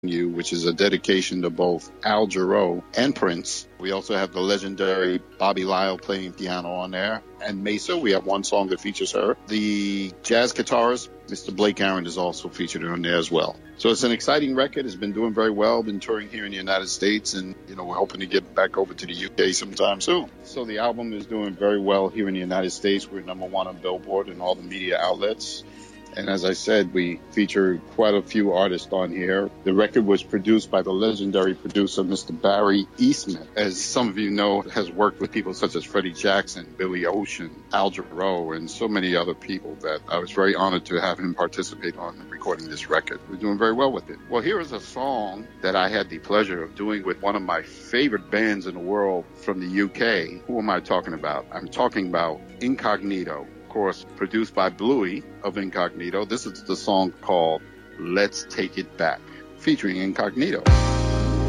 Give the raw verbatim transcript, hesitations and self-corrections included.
You, which is a dedication to both Al Jarreau and Prince. We also have the legendary Bobby Lyle playing piano on there. And Mesa, we have one song that features her. The jazz guitarist, Mister Blake Aaron, is also featured on there as well. So it's an exciting record. It's been doing very well. Been touring here in the United States, and you know we're hoping to get back over to the U K sometime soon. So the album is doing very well here in the United States. We're number one on Billboard and all the media outlets. And as I said, we feature quite a few artists on here. The record was produced by the legendary producer, Mister Barry Eastman. As some of you know, has worked with people such as Freddie Jackson, Billy Ocean, Al Jarreau, and so many other people that I was very honored to have him participate on recording this record. We're doing very well with it. Well, here is a song that I had the pleasure of doing with one of my favorite bands in the world from the U K. Who am I talking about? I'm talking about Incognito. Of course, produced by Bluey of Incognito. This is the song called Let's Take It Back, featuring Incognito.